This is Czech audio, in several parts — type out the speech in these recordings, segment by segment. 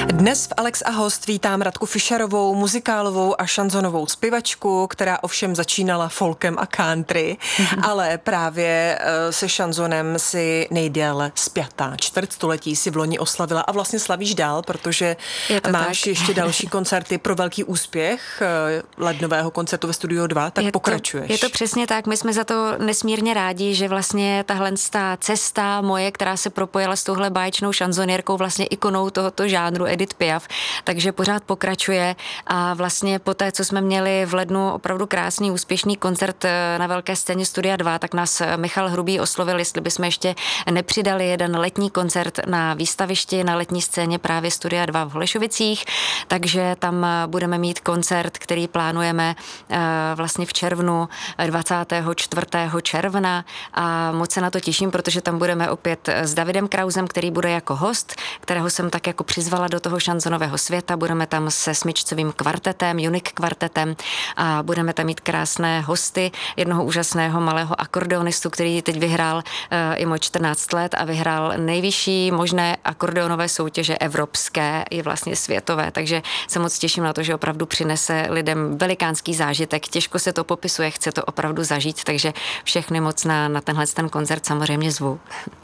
Dnes v Alex a host vítám Radku Fischerovou, muzikálovou a šanzonovou zpěvačku, která ovšem začínala folkem a country, ale právě se šanzonem si nejdéle spjatá. Čtvrtstoletí si v loni oslavila a vlastně slavíš dál, protože máš tak ještě další koncerty pro velký úspěch lednového koncertu ve Studiu 2, tak pokračuješ. Je to přesně tak, my jsme za to nesmírně rádi, že vlastně tahle cesta moje, která se propojila s touhle báječnou šanzonierkou, vlastně ikonou tohoto žánru Edith Piaf, takže pořád pokračuje a vlastně po té, co jsme měli v lednu opravdu krásný, úspěšný koncert na velké scéně Studia 2, tak nás Michal Hrubý oslovil, jestli bychom ještě nepřidali jeden letní koncert na výstavišti na letní scéně právě Studia 2 v Holešovicích, takže tam budeme mít koncert, který plánujeme vlastně v červnu, 24. června a moc se na to těším, protože tam budeme opět s Davidem Krausem, který bude jako host, kterého jsem tak jako přizvala do toho šanzonového světa. Budeme tam se smyčcovým kvartetem, Unique kvartetem a budeme tam mít krásné hosty, jednoho úžasného malého akordeonistu, který teď vyhrál i můj 14 let a vyhrál nejvyšší možné akordeonové soutěže evropské i vlastně světové, takže se moc těším na to, že opravdu přinese lidem velikánský zážitek. Těžko se to popisuje, chce to opravdu zažít, takže všechny moc na tenhle ten koncert samozřejmě zvu.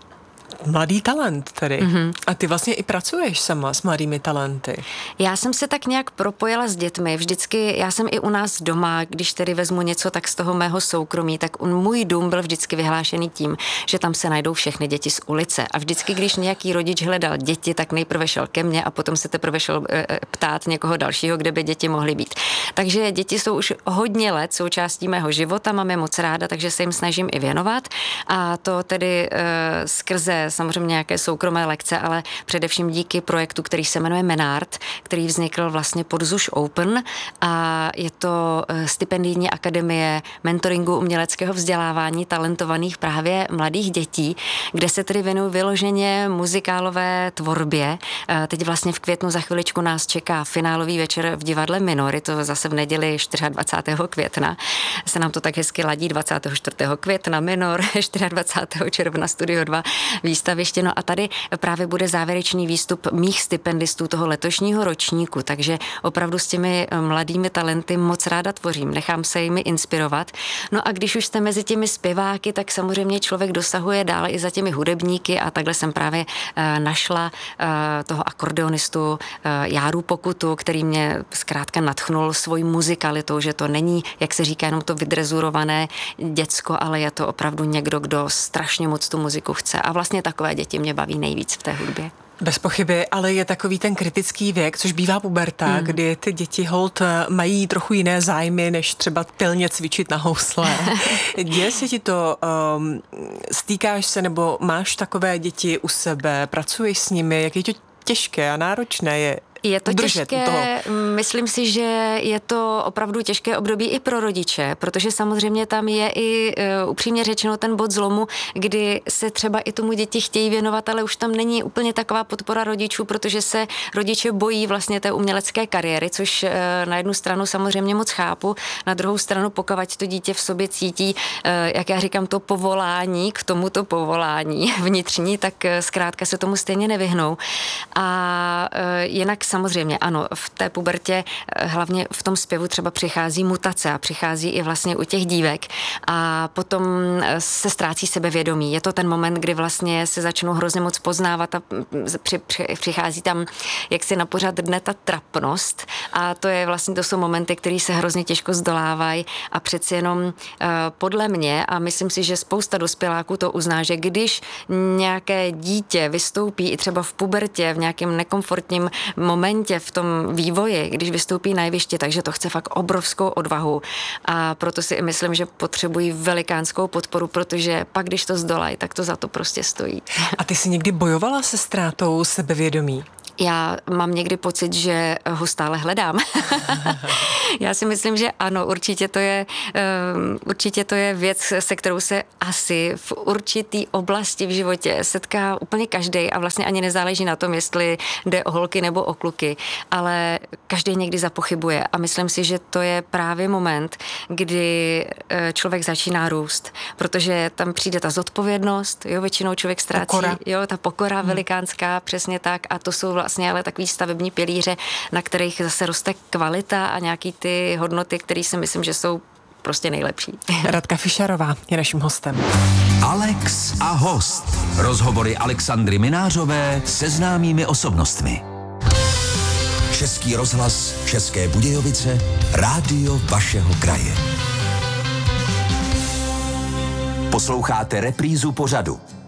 Mladý talent tedy. A ty vlastně i pracuješ sama s mladými talenty. Já jsem se tak nějak propojila s dětmi. Vždycky, já jsem i u nás doma, když tedy vezmu něco tak z toho mého soukromí, tak můj dům byl vždycky vyhlášený tím, že tam se najdou všechny děti z ulice. A vždycky, když nějaký rodič hledal děti, tak nejprve šel ke mně a potom se teprve šel ptát někoho dalšího, kde by děti mohly být. Takže děti jsou už hodně let součástí mého života, mám je moc ráda, takže se jim snažím i věnovat. A to tedy skrze samozřejmě nějaké soukromé lekce, ale především díky projektu, který se jmenuje Menard, který vznikl vlastně pod ZUŠ Open a je to stipendijní akademie mentoringu uměleckého vzdělávání talentovaných právě mladých dětí, kde se tedy věnuju vyloženě muzikálové tvorbě. Teď vlastně v květnu za chviličku nás čeká finálový večer v divadle Minor, je to zase v neděli 24. května. Se nám to tak hezky ladí 24. května Minor, 24. června Studio 2 výstaviště. No a tady právě bude závěrečný výstup mých stipendistů toho letošního ročníku, takže opravdu s těmi mladými talenty moc ráda tvořím, nechám se jimi inspirovat. No a když už jste mezi těmi zpěváky, tak samozřejmě člověk dosahuje dále i za těmi hudebníky a takhle jsem právě našla toho akordeonistu Járu Pokutu, který mě zkrátka nadchnul svojí muzikalitou, že to není, jak se říká, jenom to vydrezurované děcko, ale je to opravdu někdo, kdo strašně moc tu muziku chce a vlastně takové děti mě baví nejvíc v té hudbě. Bez pochyby, ale je takový ten kritický věk, což bývá puberta, kdy ty děti holt mají trochu jiné zájmy, než třeba pilně cvičit na housle. Děje se ti to, stýkáš se nebo máš takové děti u sebe, pracuješ s nimi, jak je to těžké a náročné je to těžké, myslím si, že je to opravdu těžké období i pro rodiče, protože samozřejmě tam je i upřímně řečeno ten bod zlomu, kdy se třeba i tomu děti chtějí věnovat, ale už tam není úplně taková podpora rodičů, protože se rodiče bojí vlastně té umělecké kariéry, což na jednu stranu samozřejmě moc chápu, na druhou stranu pokud to dítě v sobě cítí, jak já říkám, to povolání k tomuto povolání vnitřní, tak zkrátka se tomu stejně nevyhnou. A jinak samozřejmě, ano, v té pubertě, hlavně v tom zpěvu třeba přichází mutace a přichází i vlastně u těch dívek a potom se ztrácí sebevědomí. Je to ten moment, kdy vlastně se začnou hrozně moc poznávat a přichází tam jaksi na pořad dne ta trapnost a to je vlastně, to jsou momenty, které se hrozně těžko zdolávají a přeci jenom podle mě a myslím si, že spousta dospěláků to uzná, že když nějaké dítě vystoupí i třeba v pubertě, v nějakém nekomfortním momentě v tom vývoji, když vystoupí na jeviště, takže to chce fakt obrovskou odvahu a proto si myslím, že potřebují velikánskou podporu, protože pak, když to zdolají, tak to za to prostě stojí. A ty jsi někdy bojovala se ztrátou sebevědomí? Já mám někdy pocit, že ho stále hledám. Já si myslím, že ano, určitě to je věc, se kterou se asi v určitý oblasti v životě setká úplně každej a vlastně ani nezáleží na tom, jestli jde o holky nebo o kluky, ale každý někdy zapochybuje a myslím si, že to je právě moment, kdy člověk začíná růst, protože tam přijde ta zodpovědnost, jo, většinou člověk ztrácí, jo, ta pokora velikánská, přesně tak a to jsou vlastně ale takový stavební pilíře, na kterých zase roste kvalita a nějaký ty hodnoty, které si myslím, že jsou prostě nejlepší. Radka Fischerová je naším hostem. Alex a host. Rozhovory Alexandry Minářové se známými osobnostmi. Český rozhlas, České Budějovice, rádio vašeho kraje. Posloucháte reprízu pořadu.